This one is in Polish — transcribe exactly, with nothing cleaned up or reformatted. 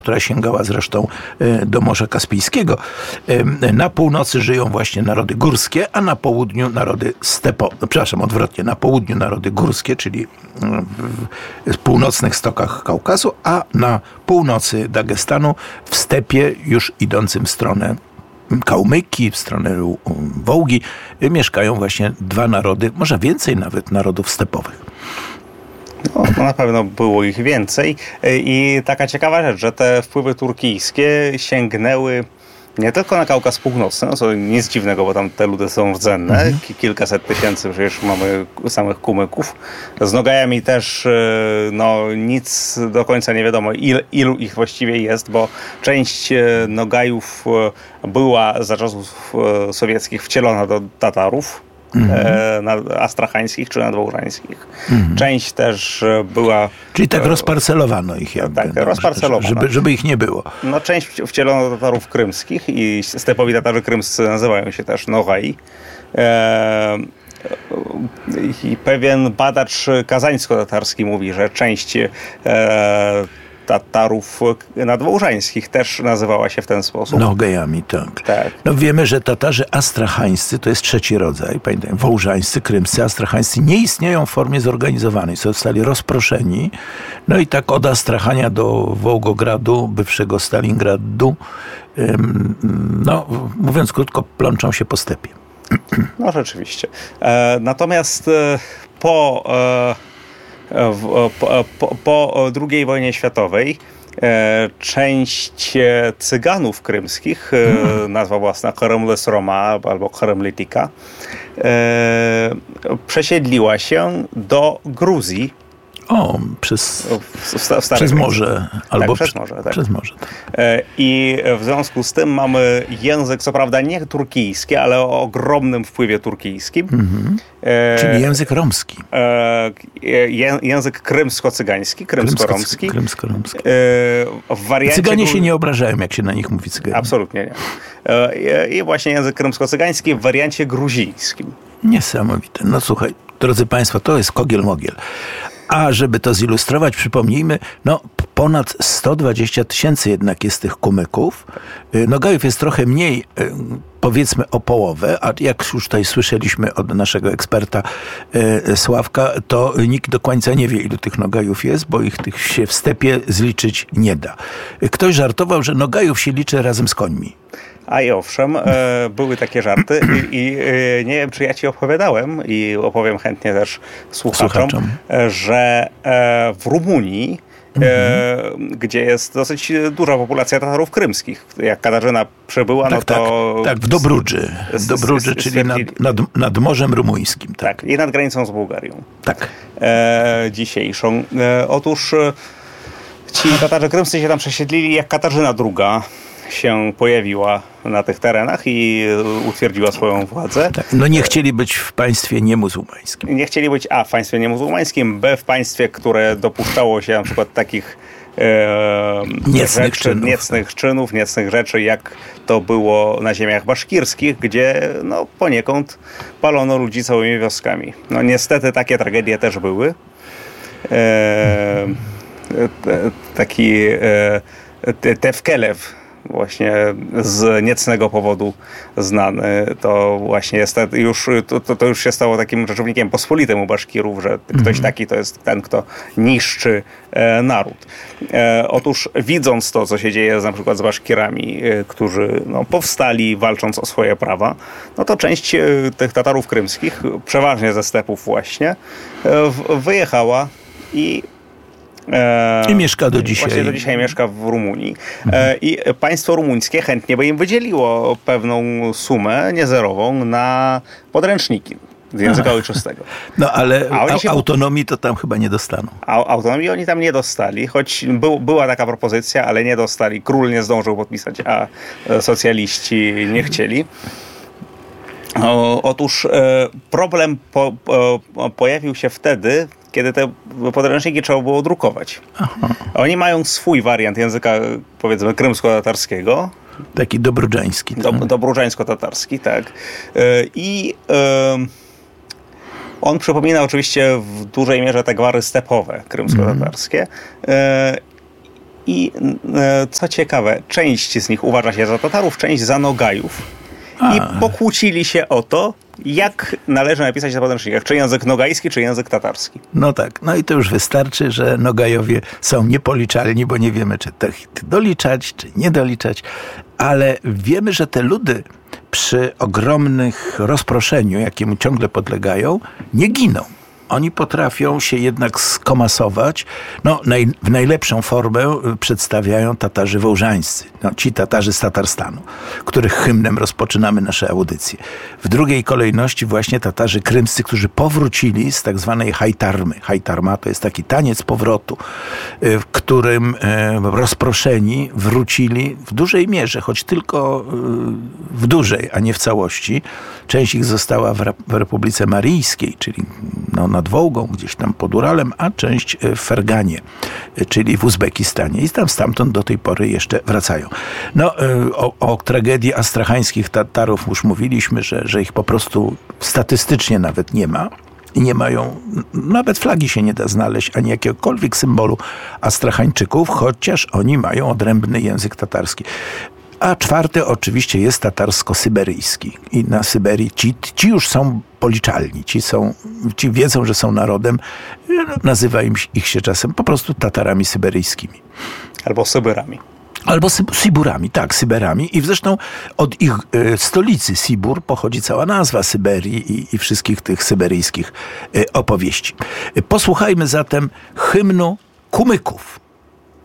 która sięgała zresztą do Morza Kaspijskiego. Na północy żyją właśnie narody górskie, a na południu narody stepowe. No, przepraszam, odwrotnie. Na południu narody górskie, czyli w północnych stokach Kaukazu, a na północy Dagestanu, w stepie już idącym w stronę Kałmyki, w stronę Wołgi, mieszkają właśnie dwa narody, może więcej nawet narodów stepowych. No, no na pewno było ich więcej i taka ciekawa rzecz, że te wpływy turkijskie sięgnęły nie tylko na Kaukaz Północny, no co nic dziwnego, bo tam te ludy są rdzenne, mhm. kilkaset tysięcy przecież mamy samych kumyków. Z Nogajami też no, nic do końca nie wiadomo, il, ilu ich właściwie jest, bo część Nogajów była za czasów sowieckich wcielona do Tatarów. Mm-hmm. astrachańskich czy nadwołżańskich. Mm-hmm. Część też była... Czyli tak rozparcelowano ich jakby. Tak, no, rozparcelowano. Żeby, żeby ich nie było. No, część wcielono do Tatarów krymskich i stepowi Tatarzy krymscy nazywają się też Nogai. E, I pewien badacz kazańsko-tatarski mówi, że część e, Tatarów nadwołżańskich też nazywała się w ten sposób. Nogajami, tak. tak. No wiemy, że Tatarzy astrachańscy to jest trzeci rodzaj. Pamiętaj, wołżańscy, krymscy, astrachańscy nie istnieją w formie zorganizowanej. Zostali rozproszeni. No i tak od Astrachania do Wołgogradu, bywszego Stalingradu, no mówiąc krótko, plączą się po stepie. No rzeczywiście. E, natomiast e, po... E, W, po, po, po drugiej wojnie światowej e, część Cyganów krymskich, e, hmm. nazwa własna Kırımlısroma albo Kırımlitika, e, przesiedliła się do Gruzji. O, przez, w, w, w przez morze. Albo tak, przez morze. Tak. Przez morze tak. E, I w związku z tym mamy język, co prawda nie turkijski, ale o ogromnym wpływie turkijskim. Mm-hmm. E, Czyli język romski. E, je, język krymsko-cygański, krymsko-romski. Krymsko-romski. E, w wariancie Cyganie był... się nie obrażają, jak się na nich mówi Cyganie. Absolutnie nie. E, I właśnie język krymsko-cygański w wariancie gruzińskim. Niesamowite. No słuchaj, drodzy Państwo, to jest kogiel-mogiel. A żeby to zilustrować, przypomnijmy, no ponad sto dwadzieścia tysięcy jednak jest tych kumyków. Nogajów jest trochę mniej, powiedzmy o połowę, a jak już tutaj słyszeliśmy od naszego eksperta Sławka, to nikt do końca nie wie, ilu tych Nogajów jest, bo ich tych się w stepie zliczyć nie da. Ktoś żartował, że Nogajów się liczy razem z końmi. A i owszem, e, były takie żarty i, i e, nie wiem, czy ja ci opowiadałem i opowiem chętnie też słuchaczom, słuchaczom. że e, w Rumunii, mhm. e, gdzie jest dosyć duża populacja Tatarów krymskich, jak Katarzyna przebyła, tak, no to... Tak, tak, w Dobrudży, w Dobrudży, czyli nad, nad, nad Morzem Rumuńskim. Tak. tak, i nad granicą z Bułgarią. Tak. E, dzisiejszą. E, otóż ci Tatarzy krymscy się tam przesiedlili, jak Katarzyna druga się pojawiła na tych terenach i utwierdziła swoją władzę. Tak, no nie chcieli być w państwie niemuzułmańskim. Nie chcieli być A w państwie niemuzułmańskim, B w państwie, które dopuszczało się na przykład takich e, niecnych, rzeczy, czynów. niecnych czynów, niecnych rzeczy, jak to było na ziemiach baszkirskich, gdzie no, poniekąd palono ludzi całymi wioskami. No niestety takie tragedie też były. E, t, taki e, Tevkelev, właśnie z niecnego powodu znany, to właśnie jest już, to, to już się stało takim rzeczownikiem pospolitym u Baszkirów, że ktoś mm-hmm. taki to jest ten, kto niszczy e, naród. E, otóż widząc to, co się dzieje na przykład z Baszkirami, e, którzy no, powstali walcząc o swoje prawa, no to część e, tych Tatarów krymskich, przeważnie ze stepów właśnie, e, w, wyjechała i I mieszka do dzisiaj. Właśnie do dzisiaj mieszka w Rumunii. Mhm. I państwo rumuńskie chętnie by im wydzieliło pewną sumę niezerową na podręczniki z języka Aha. ojczystego. No ale a się... autonomii to tam chyba nie dostaną. A autonomii oni tam nie dostali, choć był, była taka propozycja, ale nie dostali. Król nie zdążył podpisać, a socjaliści nie chcieli. O, otóż e, problem po, po, pojawił się wtedy, kiedy te podręczniki trzeba było drukować. Aha. Oni mają swój wariant języka, powiedzmy, krymsko-tatarskiego. Taki dobrudżański. Do, dobrudżańsko-tatarski, tak. E, I e, on przypomina oczywiście w dużej mierze te gwary stepowe krymsko-tatarskie. E, I co ciekawe, część z nich uważa się za Tatarów, część za Nogajów. A. I pokłócili się o to, jak należy napisać na podręcznikach, czy język nogajski, czy język tatarski. No tak, no i to już wystarczy, że Nogajowie są niepoliczalni, bo nie wiemy, czy to doliczać, czy nie doliczać, ale wiemy, że te ludy przy ogromnych rozproszeniu, jakiemu ciągle podlegają, nie giną. Oni potrafią się jednak skomasować. No, naj, w najlepszą formę przedstawiają Tatarzy wołżańscy. No, ci Tatarzy z Tatarstanu, których hymnem rozpoczynamy nasze audycje. W drugiej kolejności właśnie Tatarzy krymscy, którzy powrócili z tak zwanej hajtarmy. Hajtarma to jest taki taniec powrotu, w którym rozproszeni wrócili w dużej mierze, choć tylko w dużej, a nie w całości. Część ich została w, w Republice Maryjskiej, czyli no, nad Wołgą, gdzieś tam pod Uralem, a część w Ferganie, czyli w Uzbekistanie. I tam stamtąd do tej pory jeszcze wracają. No, o, o tragedii astrachańskich Tatarów już mówiliśmy, że, że ich po prostu statystycznie nawet nie ma. I nie mają, nawet flagi się nie da znaleźć, ani jakiegokolwiek symbolu Astrachańczyków, chociaż oni mają odrębny język tatarski. A czwarty oczywiście jest tatarsko-syberyjski. I na Syberii ci, ci już są policzalni, ci, są, ci wiedzą, że są narodem, nazywa im, ich się czasem po prostu Tatarami syberyjskimi. Albo Sybyrami. Albo sy- Siburami, tak, Syberami. I zresztą od ich e, stolicy Sibur pochodzi cała nazwa Syberii i, i wszystkich tych syberyjskich e, opowieści. E, posłuchajmy zatem hymnu Kumyków.